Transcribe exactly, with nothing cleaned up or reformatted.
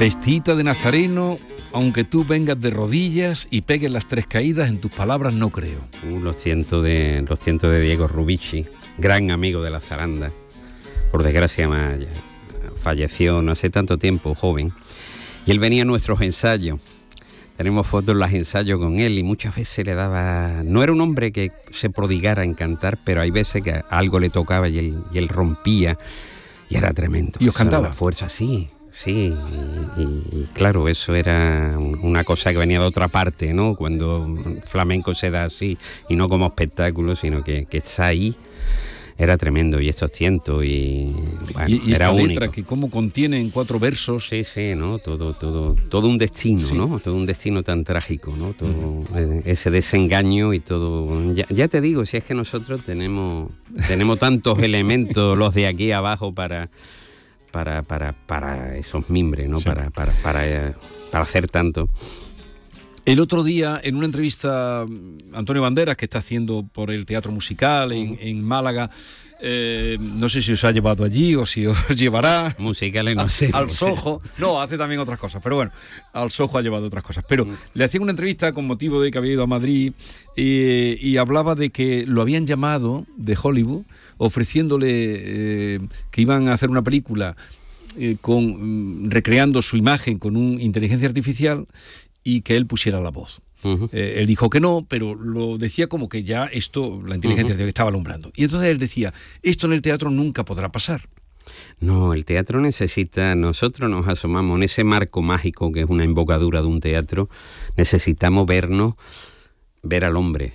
Vestidita de nazareno, aunque tú vengas de rodillas y pegues las tres caídas, en tus palabras no creo. Uh, los cientos de, los cientos de Diego Rubici, gran amigo de la zaranda. Por desgracia falleció no hace tanto tiempo, joven. Y él venía a nuestros ensayos. Tenemos fotos en los ensayos con él y muchas veces le daba... No era un hombre que se prodigara en cantar, pero hay veces que algo le tocaba y él, y él rompía y era tremendo. ¿Y os cantaba? La fuerza, sí, sí. Y, y, y claro, eso era una cosa que venía de otra parte, ¿no? Cuando flamenco se da así y no como espectáculo, sino que, que está ahí. Era tremendo, y estos cientos, y bueno, y, y era esta único. letra que cómo contiene en cuatro versos. Sí, sí, ¿no? Todo, todo, todo un destino, sí. ¿no? Todo un destino tan trágico, ¿no? Todo uh-huh. ese desengaño y todo. Ya, ya te digo, si es que nosotros tenemos, tenemos tantos elementos, los de aquí abajo, para, para, para, para esos mimbres, ¿no? Sí. Para, para, para, para hacer tanto. El otro día, en una entrevista, Antonio Banderas, que está haciendo por el Teatro Musical en, en Málaga, eh, no sé si os ha llevado allí o si os llevará. Musicales, no sé. Al Soho. No, hace también otras cosas, pero bueno, al Soho ha llevado otras cosas. Pero mm. le hacían una entrevista con motivo de que había ido a Madrid y, y hablaba de que lo habían llamado de Hollywood, ofreciéndole eh, que iban a hacer una película eh, con recreando su imagen con una inteligencia artificial, y que él pusiera la voz. Uh-huh. Eh, él dijo que no, pero lo decía como que ya esto, la inteligencia uh-huh. estaba alumbrando. Y entonces él decía, esto en el teatro nunca podrá pasar. No, el teatro necesita, nosotros nos asomamos en ese marco mágico que es una embocadura de un teatro, necesitamos vernos, ver al hombre,